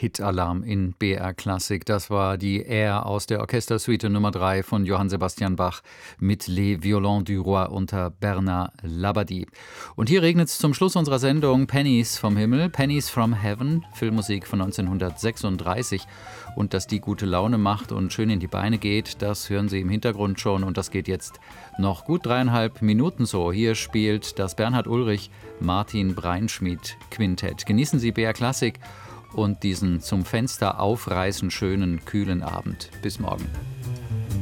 Hitalarm in BR Klassik. Das war die Air aus der Orchestersuite Nummer 3 von Johann Sebastian Bach mit Les Violons du Roi unter Bernard Labadie. Und hier regnet es zum Schluss unserer Sendung Pennies vom Himmel, Pennies from Heaven, Filmmusik von 1936. Und dass die gute Laune macht und schön in die Beine geht, das hören Sie im Hintergrund schon. Und das geht jetzt noch gut 3,5 Minuten so. Hier spielt das Bernhard Ulrich Martin Breinschmidt Quintett. Genießen Sie BR Klassik und diesen zum Fenster aufreißen schönen, kühlen Abend. Bis morgen.